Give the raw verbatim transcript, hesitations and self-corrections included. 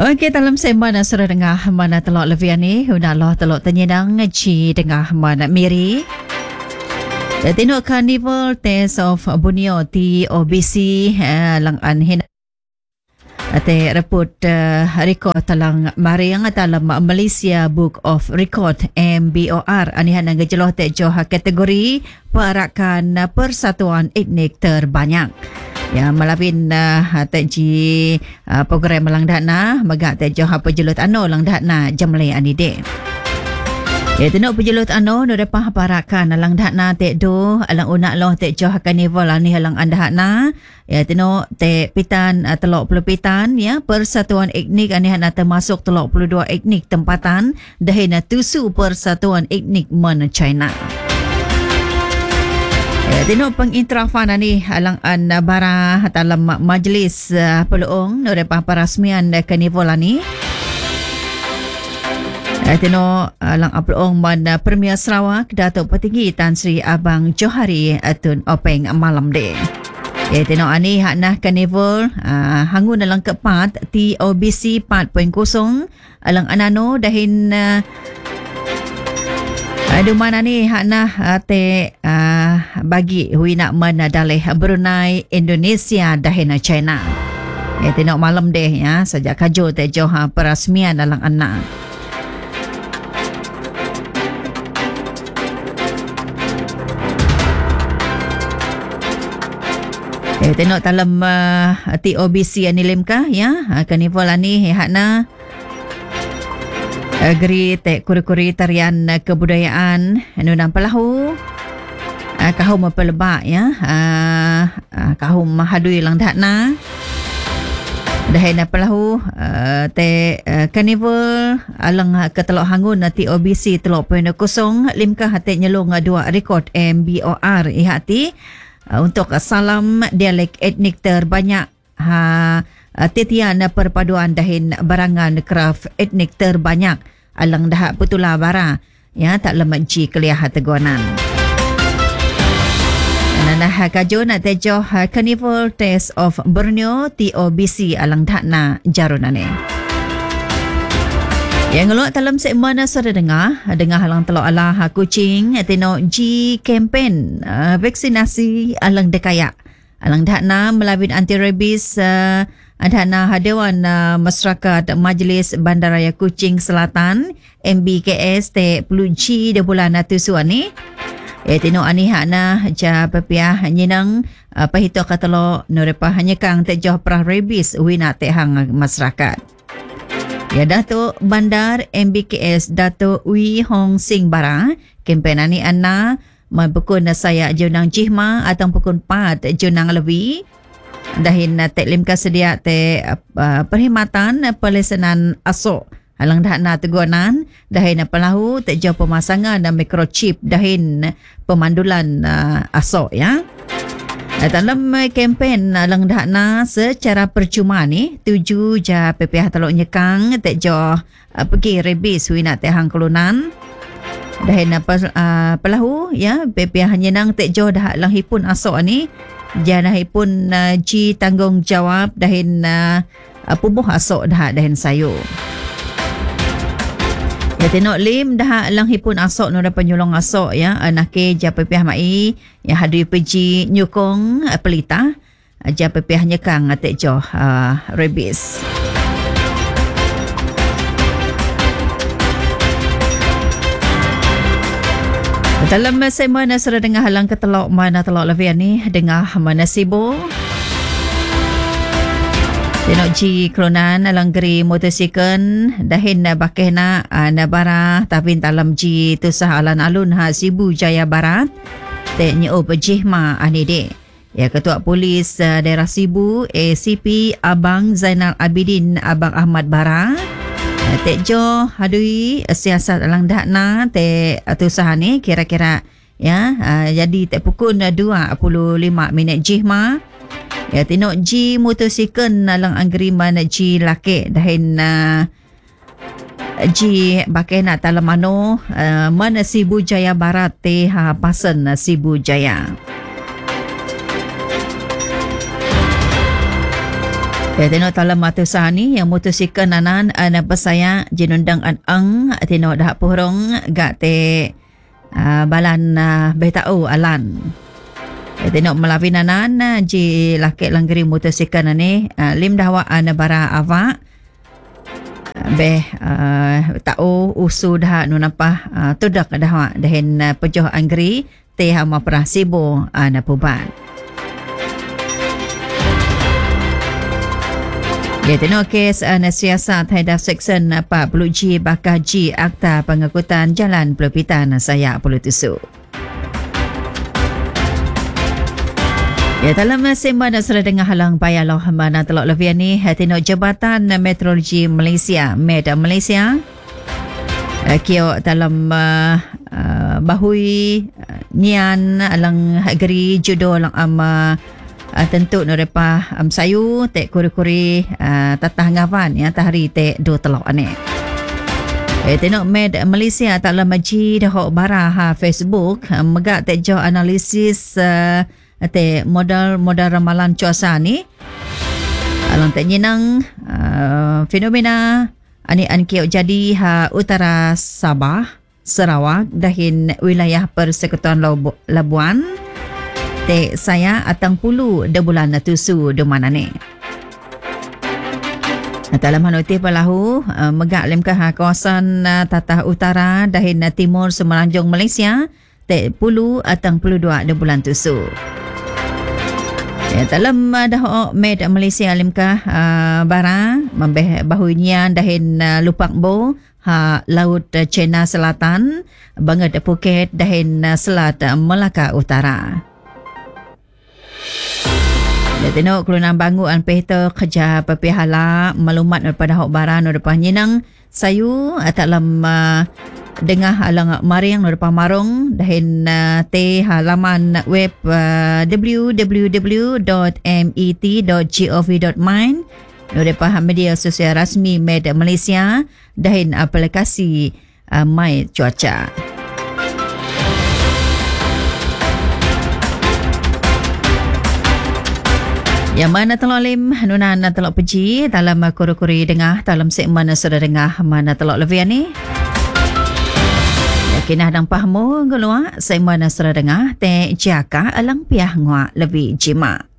Okey, dalam semana sudah dengar mana telok levian ni, unalah telok tenyedang ngaji dengar mana miri. Tino Carnival Taste of Borneo T O B C uh, lang anhin ate report uh, record talang mariang dalam Malaysia Book of Record M B O R anihan ang gejeloh te joh kategori perakan persatuan etnik terbanyak. Ya malapin uh, taji uh, program lang dana magak te joh pejelut ano lang dana jamlai anide. Ya tino pejelut ano no depa parakan lang dana te do alang unak loh te joh carnival ani halang andahna. Ya tino te pitan uh, telok puluh pitan ya persatuan etnik ani hana termasuk telok puluh dua etnik tempatan dahina tusu persatuan etnik men China. Ya, tino pengintrafan ni alang an bara dalam majlis uh, peluang no depa parasmian uh, carnival ni. Ya, tino alang peluang man uh, Premier Sarawak Datuk Petinggi Tan Sri Abang Johari Atun Openg malam de. Ya, tino ani hakna carnival uh, hangun dalam keempat T O B C empat titik kosong alang anano dahin uh, Aduh mana ni hakna te uh, bagi hui nak mana dalih Brunei Indonesia dahina China. Ya tengok malam deh ya sejak kajo te joha perasmian dalam anak. Ya tengok dalam uh, T O B C ani lemka ya carnival ani hakna Agri te kuri-kuri tarian kebudayaan nunang pelahu uh, kahum pelebak ya uh, uh, kahum mahadui lang dhatna dahina pelahu uh, te uh, carnival alang ketelok hangun T O B C telok poin kosong limkah hati nyelong dua rekod M B O R ihati uh, untuk salam dialek etnik terbanyak ha Uh, titian perpaduan dahin barangan kraf etnik terbanyak alang dah putula bara ya tak lemak ji keliah teguanan. Nanah kajo na tejoh Carnival Taste of Borneo T O B C alang dhakna jarunane. Yang ngelok dalam segmen sudah dengar dengar halang telok alah kucing tino G campaign uh, vaksinasi alang dekayak alang dhakna melabin anti rabies uh, Adhana Hadiwan uh, Masyarakat Majlis Bandaraya Kuching Selatan M B K S te peluji de bulan tusuan ni. E tino ani hakna ja pepiah nyinang uh, pahito katelo norepa hanya kang te joh prah rabies wina te hang masyarakat. Ya Datuk Bandar M B K S Datuk Wee Hong Sing Bara kempen ani anna mabukun saya junang jihma atau pukun empat junang lebih dahin teklim kasedia te uh, perkhidmatan pelesenan asok halang dahna teguanan dahin pelahu te jauh pemasangan dan microchip dahin pemandulan uh, asok ya. Dalam kempen halang dahna secara percuma ni tuju ja P P H telok nyekang te jauh uh, pergi rabies wina te hang kelunan dahin uh, pelahu ya P P H nyenang te jauh dah lang hipun asok ni janah pun uh, ji tanggungjawab dahin uh, uh, pubuh asok dah dahin sayur. Ya tenok lim dah lang hipun asok no da penyulong asok ya anake ja P P H mai ya hadu peji nyukong uh, pelita uh, ja P P H nyekang atek joh uh, rabies. Dalam segmen sudah dengar halang ketelok mana telok levian ni dengar mana sibo. Tenok ji kelunan alang geri motosikal dahin bakehna nabara tapi dalam ji tu sah alan alun ha Sibu Jaya Barat te nyo pejihma anide. Ya Ketua Polis uh, Daerah Sibu A C P Abang Zainal Abidin Abang Ahmad Bara Tek Jo hadui siasat alang dahna te tusaha ni kira-kira ya uh, jadi tek pukul dua puluh lima minit jihma ya tinok ji motosikal alang anggeriman ji laki dahin uh, ji bakena talamano uh, mana Sibu Jaya Barat te ha pasen Sibu Jaya. Ya, tino talam matu sani yang motosikal nanan ana pasaya jinundang an ang tino dah purong gak te uh, balan uh, betau alan. Ya, tino melawi nanan uh, ji laki langgeri motosikal nani uh, lim dahwa ana bara ava be uh, tau usu dah nu nampa uh, tudak dah dahin uh, pejoh anggeri te hama prasibo ana puban. Ya, tino kes uh, nasiasat haida seksen empat puluh G bakah G Akta Pengangkutan Jalan Pelempitan saya puluh tusu. Ya, dalam sembang serta dengan halang payah loh mana telok lebih ni tino Jabatan Meteorologi Malaysia Med Malaysia uh, kio dalam uh, uh, bahui uh, nian alang geri judo lang ama Uh, tentu norepa um, sayu tek kuri-kuri uh, tatah ngavan ya tahari tek do telok ane. Eh tengok Med Malaysia tak lama ji dah bara ha Facebook um, megak tek jo analisis uh, tek modal-modal ramalan cuaca ni. Alang tek nyinang uh, fenomena ani an kiok jadi ha utara Sabah, Sarawak dahin wilayah Persekutuan Labuan. Te saya atang pulu de bulan tusu de mana ni. Dalam hanuti palahu uh, megak lemkah kawasan uh, tatah utara dahin uh, timur semenanjung Malaysia te pulu atang pulu dua de bulan tusu. Ya, dalam uh, dah Med Malaysia lemkah uh, bara membeh bahuinya dahin uh, Lupakbo ha laut uh, China Selatan banget Phuket dahin uh, Selat uh, Melaka Utara. Ya, tengok kelunan bangu an pehta kerja pepihala maklumat daripada hok baran depan nyinang sayu dalam uh, dengah alang maring depan marung dahin uh, te halaman web uh, w w w dot met dot gov dot my depan media sosial rasmi Med Malaysia dahin aplikasi uh, My Cuaca. Yang mana telok lim nunan telok peji dalam kuri-kuri dengah dalam segmen sudah dengah mana telok lebih ni. Yakinah dang pahmu gelua segmen sudah dengah te jaka alang piah ngwa lebih jima.